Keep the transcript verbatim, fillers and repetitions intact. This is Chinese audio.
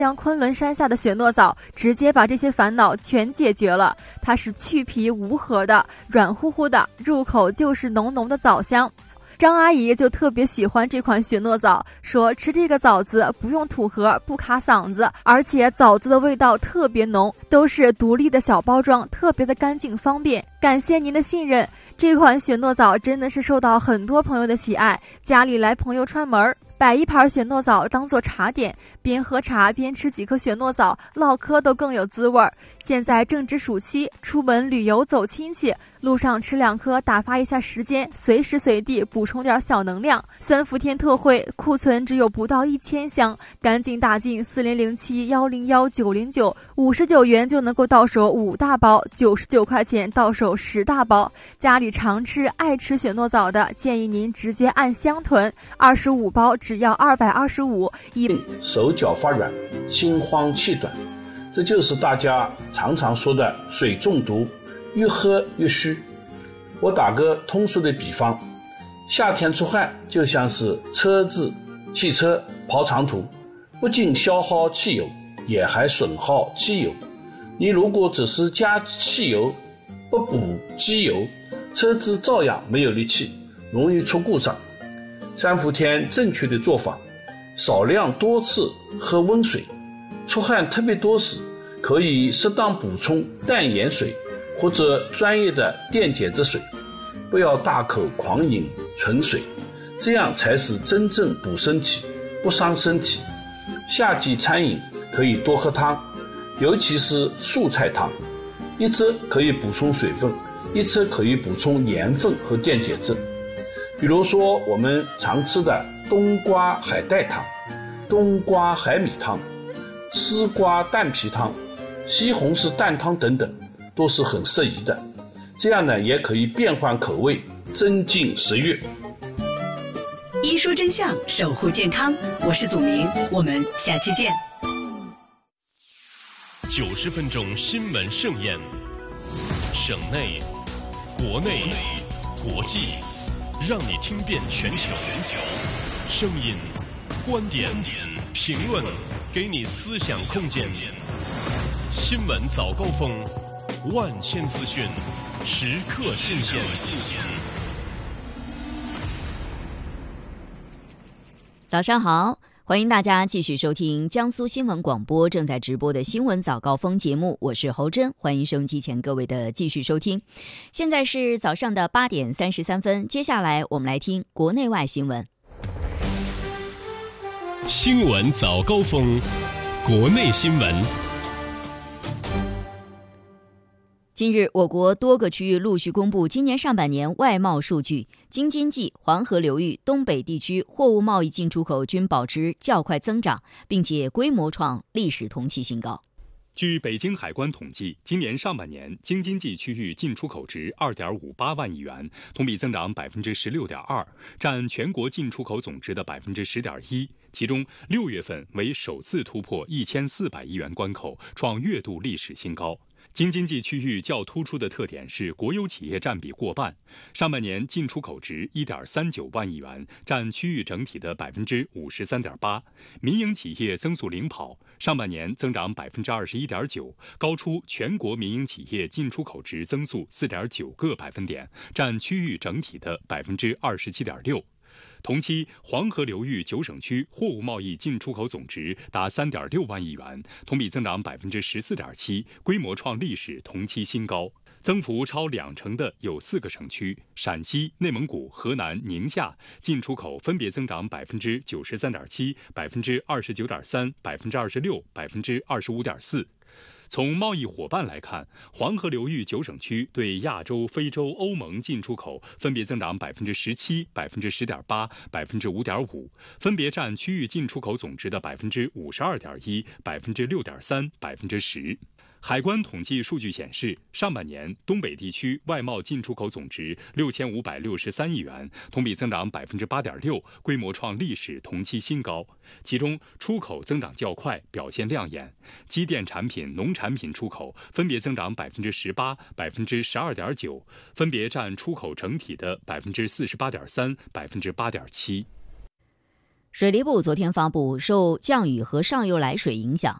像昆仑山下的雪诺枣直接把这些烦恼全解决了。它是去皮无核的，软乎乎的，入口就是浓浓的枣香。张阿姨就特别喜欢这款雪诺枣，说吃这个枣子不用吐核，不卡嗓子，而且枣子的味道特别浓，都是独立的小包装，特别的干净方便。感谢您的信任，这款雪诺枣真的是受到很多朋友的喜爱，家里来朋友串门，摆一盘雪诺枣当做茶点，边喝茶边吃几颗雪诺枣，唠嗑都更有滋味。现在正值暑期，出门旅游走亲戚，路上吃两颗打发一下时间，随时随地补充点小能量。三伏天特惠，库存只有不到一千箱，赶紧打进四零零七幺零幺九零九，五十九元就能够到手五大包，九十九块钱到手十大包。家里常吃爱吃雪诺枣的，建议您直接按箱囤，二十五包只要二百二十五。一手脚发软，心慌气短，这就是大家常常说的水中毒，越喝越虚。我打个通俗的比方，夏天出汗就像是车子汽车跑长途，不仅消耗汽油，也还损耗机油。你如果只是加汽油不补机油，车子照样没有力气，容易出故障。三伏天正确的做法，少量多次喝温水，出汗特别多时，可以适当补充淡盐水或者专业的电解质水，不要大口狂饮纯水，这样才是真正补身体，不伤身体。夏季餐饮可以多喝汤，尤其是素菜汤，一则可以补充水分，一则可以补充盐分和电解质。比如说我们常吃的冬瓜海带汤、冬瓜海米汤、丝瓜蛋皮汤、西红柿蛋汤等等，都是很适宜的。这样呢，也可以变换口味，增进食欲。 医说真相，守护健康，我是祖明，我们下期见。 九十分钟新闻盛宴，省内、国内、国际，让你听遍全球。声音、观点、评论，给你思想空间。新闻早高峰，万千资讯，时刻新鲜。 早上好，欢迎大家继续收听江苏新闻广播正在直播的新闻早高峰节目，我是侯珍，欢迎收音机前各位的继续收听。现在是早上的八点三十三分，接下来我们来听国内外新闻。 新闻早高峰，国内新闻。 近日，我国多个区域陆续公布今年上半年外贸数据，京津冀、黄河流域、东北地区货物贸易进出口均保持较快增长，并且规模创历史同期新高。 据北京海关统计，今年上半年京津冀区域进出口值 二点五八万亿元，同比增长 百分之十六点二， 占全国进出口总值的 百分之十点一。其中六月份为首次突破一千四百亿元关口，创月度历史新高。京津冀区域较突出的特点是国有企业占比过半，上半年进出口值 一点三九万亿元，占区域整体的 百分之五十三点八。 民营企业增速领跑，上半年增长 百分之二十一点九， 高出全国民营企业进出口值增速 四点九个百分点，占区域整体的 百分之二十七点六。同期，黄河流域九省区货物贸易进出口总值达 三点六万亿元，同比增长 百分之十四点七， 规模创历史同期新高。增幅超两成的有四个省区，陕西、内蒙古、河南、宁夏进出口分别增长 百分之九十三点七、百分之二十九点三、百分之二十六、百分之二十五点四。从贸易伙伴来看，黄河流域九省区对亚洲、非洲、欧盟进出口分别增长 百分之十七、百分之十点八、百分之五点五，分别占区域进出口总值的 百分之五十二点一、百分之六点三、百分之十。海关统计数据显示，上半年东北地区外贸进出口总值六千五百六十三亿元，同比增长 百分之八点六， 规模创历史同期新高。其中出口增长较快，表现亮眼，机电产品、农产品出口分别增长 百分之十八、百分之十二点九， 分别占出口整体的 百分之四十八点三、百分之八点七。 水利部昨天发布，受降雨和上游来水影响，